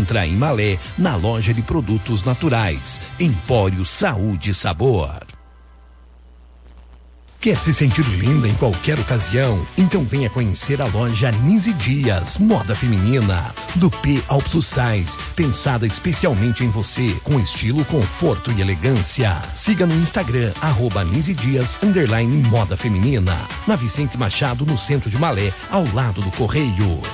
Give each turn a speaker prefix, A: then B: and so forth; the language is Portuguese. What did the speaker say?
A: encontra em Malé, na loja de produtos naturais. Empório Saúde e Sabor. Quer se sentir linda em qualquer ocasião? Então venha conhecer a loja Nise Dias, moda feminina, do P ao Plus Size, pensada especialmente em você, com estilo, conforto e elegância. Siga no Instagram, @NiseDias_moda feminina, na Vicente Machado, no centro de Malé, ao lado do Correio.